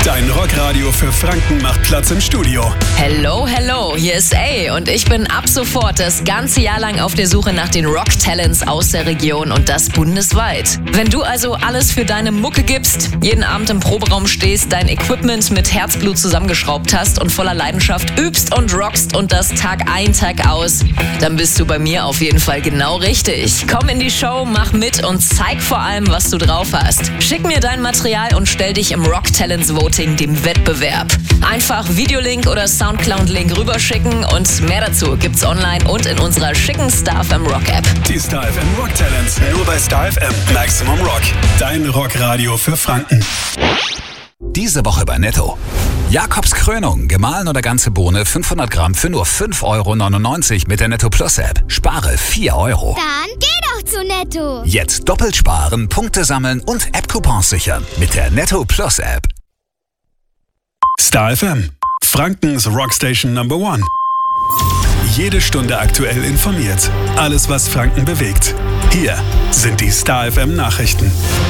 Dein Rockradio für Franken macht Platz im Studio. Hello, hello, hier ist A und ich bin ab sofort das ganze Jahr lang auf der Suche nach den Rock-Talents aus der Region und das bundesweit. Wenn du also alles für deine Mucke gibst, jeden Abend im Proberaum stehst, dein Equipment mit Herzblut zusammengeschraubt hast und voller Leidenschaft übst und rockst und das Tag ein, Tag aus, dann bist du bei mir auf jeden Fall genau richtig. Komm in die Show, mach mit und zeig vor allem, was du drauf hast. Schick mir dein Material und stell dich im Rock-Talents Voting, dem Wettbewerb. Einfach Videolink oder Soundcloud-Link rüberschicken und mehr dazu gibt's online und in unserer schicken Star FM Rock App. Die Star FM Rock Talents, nur bei Star FM Maximum Rock. Dein Rockradio für Franken. Diese Woche bei Netto. Jakobs Krönung, gemahlen oder ganze Bohne, 500 Gramm für nur 5,99 € mit der Netto Plus App. Spare 4 €. Dann geh doch zu Netto. Jetzt doppelt sparen, Punkte sammeln und App-Coupons sichern mit der Netto Plus App. Star FM, Frankens Rockstation Number 1. Jede Stunde aktuell informiert. Alles, was Franken bewegt. Hier sind die Star FM Nachrichten.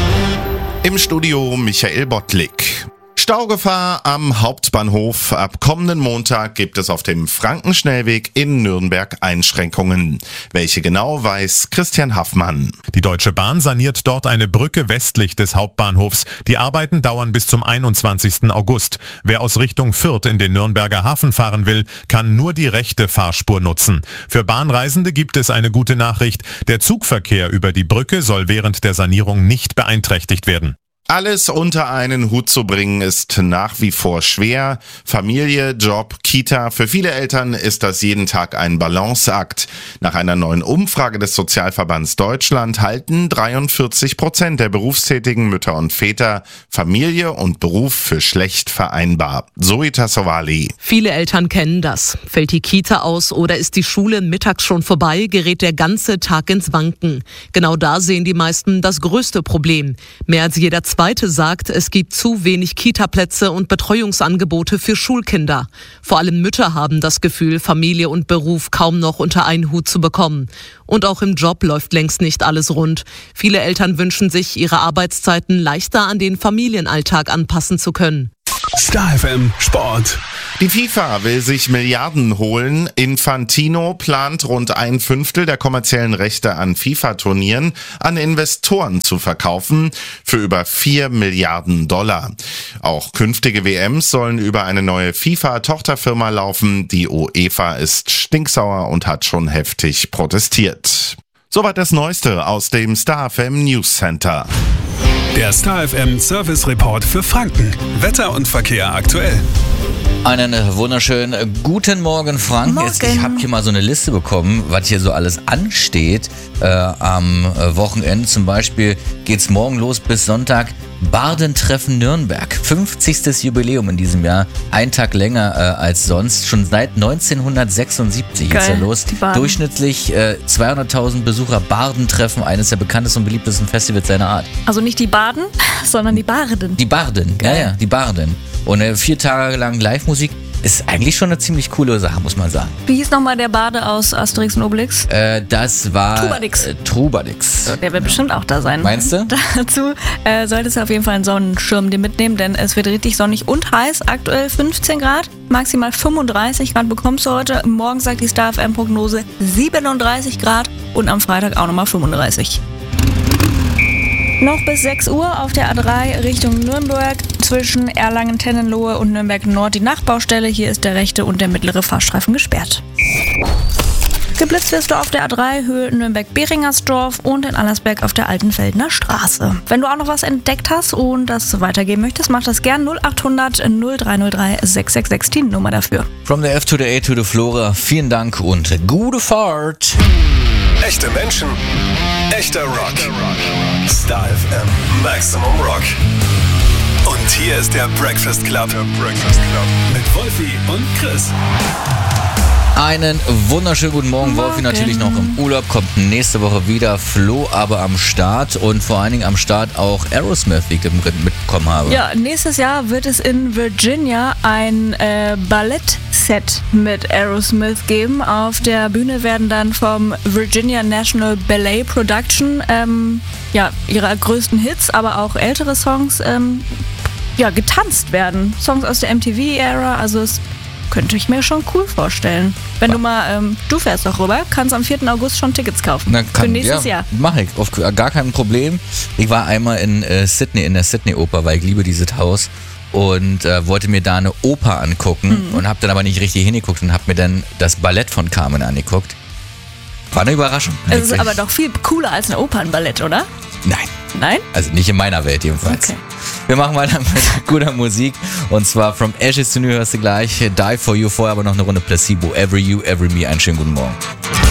Im Studio Michael Bottlik. Staugefahr am Hauptbahnhof. Ab kommenden Montag gibt es auf dem Frankenschnellweg in Nürnberg Einschränkungen. Welche genau, weiß Christian Haffmann. Die Deutsche Bahn saniert dort eine Brücke westlich des Hauptbahnhofs. Die Arbeiten dauern bis zum 21. August. Wer aus Richtung Fürth in den Nürnberger Hafen fahren will, kann nur die rechte Fahrspur nutzen. Für Bahnreisende gibt es eine gute Nachricht. Der Zugverkehr über die Brücke soll während der Sanierung nicht beeinträchtigt werden. Alles unter einen Hut zu bringen ist nach wie vor schwer. Familie, Job, Kita. Für viele Eltern ist das jeden Tag ein Balanceakt. Nach einer neuen Umfrage des Sozialverbands Deutschland halten 43% der berufstätigen Mütter und Väter Familie und Beruf für schlecht vereinbar. Zoe Tassovali. Viele Eltern kennen das. Fällt die Kita aus oder ist die Schule mittags schon vorbei, gerät der ganze Tag ins Wanken. Genau da sehen die meisten das größte Problem. Mehr als jeder Zweite sagt, es gibt zu wenig Kita-Plätze und Betreuungsangebote für Schulkinder. Vor allem Mütter haben das Gefühl, Familie und Beruf kaum noch unter einen Hut zu bekommen. Und auch im Job läuft längst nicht alles rund. Viele Eltern wünschen sich, ihre Arbeitszeiten leichter an den Familienalltag anpassen zu können. Star FM Sport. Die FIFA will sich Milliarden holen. Infantino plant rund 1/5 der kommerziellen Rechte an FIFA-Turnieren an Investoren zu verkaufen für über 4 Milliarden $. Auch künftige WMs sollen über eine neue FIFA-Tochterfirma laufen. Die UEFA ist stinksauer und hat schon heftig protestiert. Soweit das Neueste aus dem Star FM News Center. Der Star FM Service Report für Franken. Wetter und Verkehr aktuell. Einen wunderschönen guten Morgen, Frank. Morgen. Jetzt, ich habe hier mal so eine Liste bekommen, was hier so alles ansteht am Wochenende. Zum Beispiel geht's morgen los bis Sonntag. Bardentreffen Nürnberg. 50. Jubiläum in diesem Jahr. Ein Tag länger als sonst. Schon seit 1976 geht's ja los. Durchschnittlich 200.000 Besucher. Bardentreffen, eines der bekanntesten und beliebtesten Festivals seiner Art. Also nicht die Baden, sondern die Barden. Die Barden, ja, die Barden. Und 4 Tage lang Live-Musik. Ist eigentlich schon eine ziemlich coole Sache, muss man sagen. Wie hieß nochmal der Bade aus Asterix und Obelix? Das war Trubadix. Trubadix. So, der wird bestimmt auch da sein. Meinst du? Dazu solltest du auf jeden Fall einen Sonnenschirm dir mitnehmen, denn es wird richtig sonnig und heiß. Aktuell 15 Grad, maximal 35 Grad bekommst du heute. Morgen sagt die Star FM Prognose 37 Grad und am Freitag auch nochmal 35. Noch bis 6 Uhr auf der A3 Richtung Nürnberg zwischen Erlangen-Tennenlohe und Nürnberg-Nord die Nachbaustelle. Hier ist der rechte und der mittlere Fahrstreifen gesperrt. Geblitzt wirst du auf der A3 Höhe Nürnberg-Beringersdorf und in Allersberg auf der Altenfeldener Straße. Wenn du auch noch was entdeckt hast und das weitergeben möchtest, mach das gern 0800 0303 666, die Nummer dafür. From the F to the A to the Flora, vielen Dank und gute Fahrt. Echte Menschen, echter Rock. Star FM Maximum Rock. Und hier ist der Breakfast Club. Mit Wolfi und Chris. Einen wunderschönen guten Morgen. Wolfi natürlich noch im Urlaub, kommt nächste Woche wieder. Flo aber am Start und vor allen Dingen am Start auch Aerosmith, wie ich mitbekommen habe. Ja, nächstes Jahr wird es in Virginia ein Ballettset mit Aerosmith geben. Auf der Bühne werden dann vom Virginia National Ballet Production ihre größten Hits, aber auch ältere Songs getanzt werden. Songs aus der MTV-Ära, also es könnte ich mir schon cool vorstellen. Wenn du mal, du fährst doch rüber, kannst am 4. August schon Tickets kaufen. Für nächstes Jahr. Mach ich, gar kein Problem. Ich war einmal in Sydney, in der Sydney-Oper, weil ich liebe dieses Haus. Und wollte mir da eine Oper angucken und habe dann aber nicht richtig hingeguckt und habe mir dann das Ballett von Carmen angeguckt. War eine Überraschung. Es ist aber doch viel cooler als ein Opernballett, oder? Nein. Nein? Also nicht in meiner Welt jedenfalls. Okay. Wir machen weiter mit guter Musik. Und zwar From Ashes to New hörst du gleich. Die For You, vorher aber noch eine Runde Placebo. Every You, Every Me. Einen schönen guten Morgen.